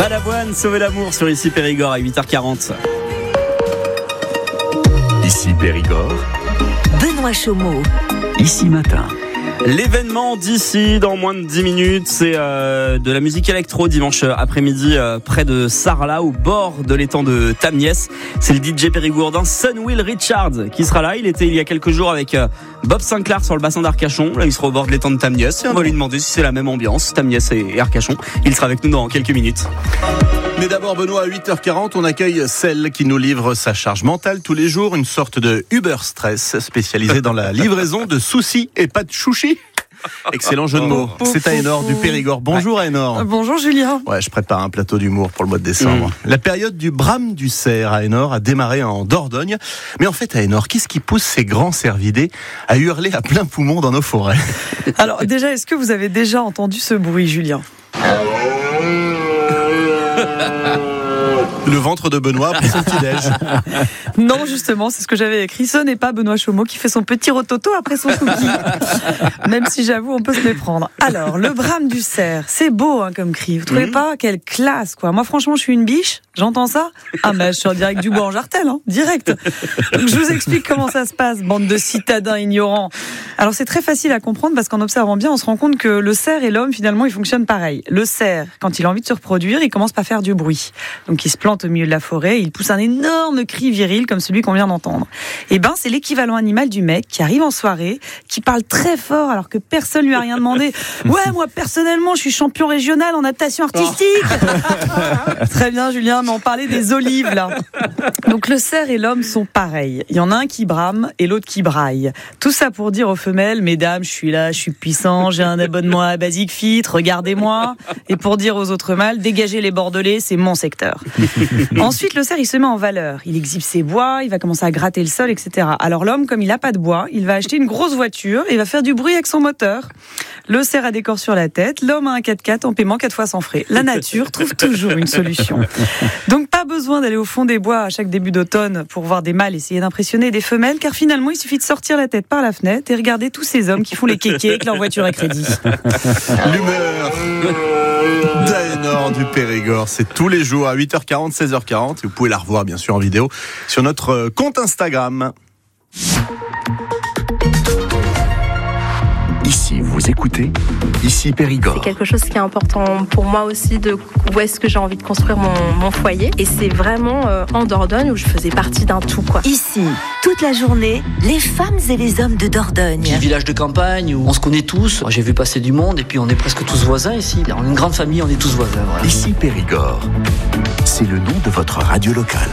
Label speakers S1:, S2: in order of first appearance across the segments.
S1: Balavoine, Sauver l'amour sur Ici Périgord à 8h40.
S2: Ici Périgord,
S3: Benoît Chaumeau.
S2: Ici Matin.
S1: L'événement d'ici dans moins de 10 minutes, c'est de la musique électro dimanche après-midi près de Sarlat, au bord de l'étang de Tamniès. C'est le DJ périgourdin Sunwill Richard qui sera là. Il était il y a quelques jours avec Bob Sinclair sur le bassin d'Arcachon. Là, il sera au bord de l'étang de Tamniès. Et on va lui demander si c'est la même ambiance, Tamniès et Arcachon. Il sera avec nous dans quelques minutes.
S4: Mais d'abord, Benoît, à 8h40, on accueille celle qui nous livre sa charge mentale tous les jours, une sorte de Uber Stress spécialisée dans la livraison de soucis et pas de chouchis. Excellent jeu de mots. C'est Aénor du Périgord. Bonjour Aénor.
S5: Bonjour Julien.
S4: Ouais, je prépare un plateau d'humour pour le mois de décembre. La période du brame du cerf à Aénor a démarré en Dordogne. Mais en fait, Aénor, qu'est-ce qui pousse ces grands cervidés à hurler à plein poumon dans nos forêts ?
S5: Alors déjà, est-ce que vous avez déjà entendu ce bruit, Julien ?
S4: Le ventre de Benoît pour son petit-déj.
S5: Non, justement, c'est ce que j'avais écrit. Ce n'est pas Benoît Chaumeau qui fait son petit rototo après son cookie. Même si j'avoue, on peut se méprendre. Alors, le brame du cerf, c'est beau comme cri. Vous trouvez pas ? Quelle classe, quoi. Moi, franchement, je suis une biche. J'entends ça. Ah, mais je suis en direct du bois en Jartel, direct. Donc, je vous explique comment ça se passe, bande de citadins ignorants. Alors, c'est très facile à comprendre parce qu'en observant bien, on se rend compte que le cerf et l'homme, finalement, ils fonctionnent pareil. Le cerf, quand il a envie de se reproduire, il commence par faire du bruit. Donc, il se plante au milieu de la forêt, il pousse un énorme cri viril comme celui qu'on vient d'entendre. Et c'est l'équivalent animal du mec qui arrive en soirée, qui parle très fort alors que personne lui a rien demandé. Ouais, moi personnellement, je suis champion régional en natation artistique. Très bien, Julien, mais on parlait des olives là. Donc le cerf et l'homme sont pareils. Il y en a un qui brame et l'autre qui braille. Tout ça pour dire aux femelles, mesdames, je suis là, je suis puissant, j'ai un abonnement à Basic Fit, regardez-moi. Et pour dire aux autres mâles, dégagez les Bordelais, c'est mon secteur. Ensuite, le cerf, il se met en valeur. Il exhibe ses bois, il va commencer à gratter le sol, etc. Alors l'homme, comme il n'a pas de bois, il va acheter une grosse voiture et il va faire du bruit avec son moteur. Le cerf a des corps sur la tête, l'homme a un 4x4 en paiement 4 fois sans frais. La nature trouve toujours une solution. Donc pas besoin d'aller au fond des bois à chaque début d'automne pour voir des mâles essayer d'impressionner des femelles, car finalement, il suffit de sortir la tête par la fenêtre et regarder tous ces hommes qui font les kékés avec leur voiture à crédit.
S4: L'humeur d'Aénor du Périgord, c'est tous les jours à 8h40, 16h40. Et vous pouvez la revoir bien sûr en vidéo sur notre compte Instagram.
S2: Ici, vous écoutez Ici Périgord.
S6: C'est quelque chose qui est important pour moi aussi, de où est-ce que j'ai envie de construire mon foyer. Et c'est vraiment en Dordogne où je faisais partie d'un tout, quoi.
S3: Ici, toute la journée, les femmes et les hommes de Dordogne.
S7: Petit village de campagne où on se connaît tous. J'ai vu passer du monde et puis on est presque tous voisins ici. On est une grande famille, on est tous voisins. Voilà.
S2: Ici Périgord, c'est le nom de votre radio locale.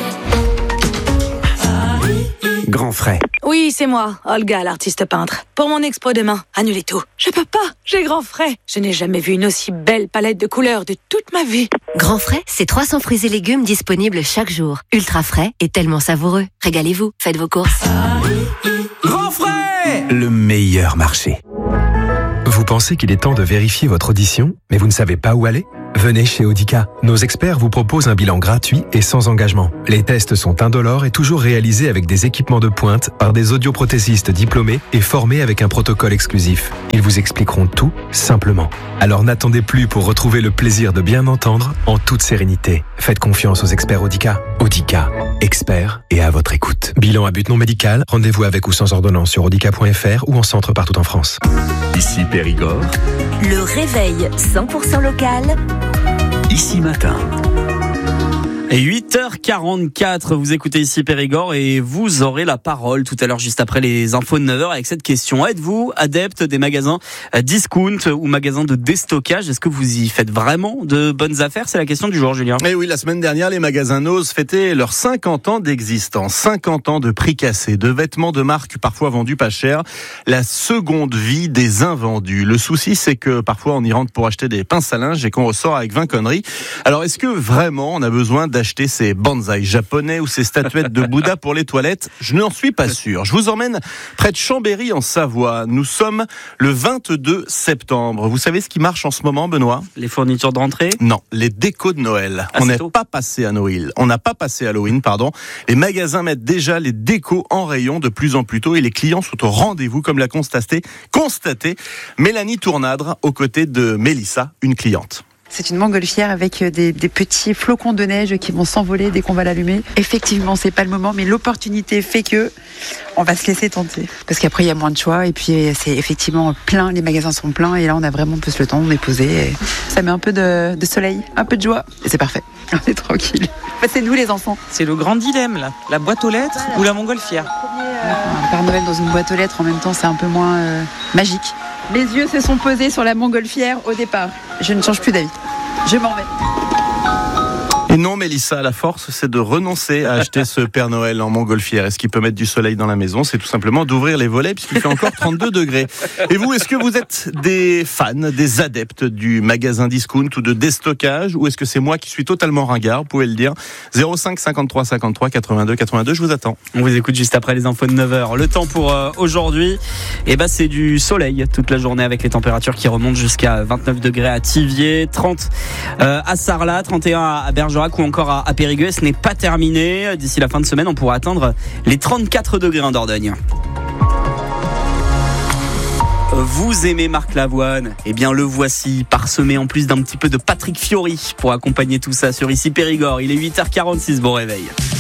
S2: Grand Frais.
S8: Oui, c'est moi, Olga, l'artiste peintre. Pour mon expo demain, annulez tout. Je peux pas, j'ai Grand Frais. Je n'ai jamais vu une aussi belle palette de couleurs de toute ma vie.
S9: Grand Frais, c'est 300 fruits et légumes disponibles chaque jour. Ultra frais et tellement savoureux. Régalez-vous, faites vos courses.
S2: Grand Frais, le meilleur marché.
S10: Vous pensez qu'il est temps de vérifier votre audition, mais vous ne savez pas où aller ? Venez chez Audica. Nos experts vous proposent un bilan gratuit et sans engagement. Les tests sont indolores et toujours réalisés avec des équipements de pointe par des audioprothésistes diplômés et formés avec un protocole exclusif. Ils vous expliqueront tout simplement. Alors n'attendez plus pour retrouver le plaisir de bien entendre en toute sérénité. Faites confiance aux experts Audica. Audica, experts et à votre écoute. Bilan à but non médical, rendez-vous avec ou sans ordonnance sur audica.fr ou en centre partout en France.
S2: Ici Périgord.
S3: Le réveil 100% local.
S2: Ici Matin.
S1: Et 8h44, vous écoutez Ici Périgord et vous aurez la parole tout à l'heure juste après les infos de 9h avec cette question. Êtes-vous adepte des magasins discount ou magasins de déstockage ? Est-ce que vous y faites vraiment de bonnes affaires ? C'est la question du jour, Julien.
S4: Et oui, la semaine dernière, les magasins Nose fêtaient leurs 50 ans d'existence. 50 ans de prix cassés, de vêtements de marque parfois vendus pas cher. La seconde vie des invendus. Le souci, c'est que parfois on y rentre pour acheter des pinces à linge et qu'on ressort avec 20 conneries. Alors est-ce que vraiment on a besoin d'acheter ces bonsaïs japonais ou ces statuettes de Bouddha pour les toilettes? Je n'en suis pas sûr. Je vous emmène près de Chambéry en Savoie. Nous sommes le 22 septembre. Vous savez ce qui marche en ce moment, Benoît?
S1: Les fournitures de rentrée?
S4: Non, les décos de Noël. On n'a pas passé à Noël. On n'a pas passé Halloween, pardon. Les magasins mettent déjà les décos en rayon de plus en plus tôt et les clients sont au rendez-vous, comme l'a constaté Mélanie Tournadre aux côtés de Mélissa, une cliente.
S11: C'est une montgolfière avec des petits flocons de neige qui vont s'envoler dès qu'on va l'allumer. Effectivement, c'est pas le moment, mais l'opportunité fait que on va se laisser tenter. Parce qu'après, il y a moins de choix et puis c'est effectivement plein, les magasins sont pleins et là, on a vraiment plus le temps, on est posé. Et ça met un peu de soleil, un peu de joie et c'est parfait. On est tranquille. C'est nous les enfants.
S12: C'est le grand dilemme là, la boîte aux lettres ou la montgolfière.
S11: Un Père Noël dans une boîte aux lettres, en même temps, c'est un peu moins magique. Mes yeux se sont posés sur la montgolfière au départ. Je ne change plus d'avis. Je m'en vais.
S4: Et non, Mélissa, la force, c'est de renoncer à acheter ce Père Noël en montgolfière. Est-ce qu'il peut mettre du soleil dans la maison? C'est tout simplement d'ouvrir les volets puisqu'il fait encore 32 degrés. Et vous, est-ce que vous êtes des fans, des adeptes du magasin discount ou de déstockage, ou est-ce que c'est moi qui suis totalement ringard? Vous pouvez le dire. 05 53 53 82 82, je vous attends.
S1: On vous écoute juste après les infos de 9h. Le temps pour aujourd'hui, c'est du soleil toute la journée avec les températures qui remontent jusqu'à 29 degrés à Thiviers, 30 à Sarlat, 31 à Bergerac ou encore à Périgueux. Ce n'est pas terminé. D'ici la fin de semaine, on pourra atteindre les 34 degrés en Dordogne. Vous aimez Marc Lavoine? Eh bien, le voici, parsemé en plus d'un petit peu de Patrick Fiori pour accompagner tout ça sur Ici Périgord. Il est 8h46, bon réveil.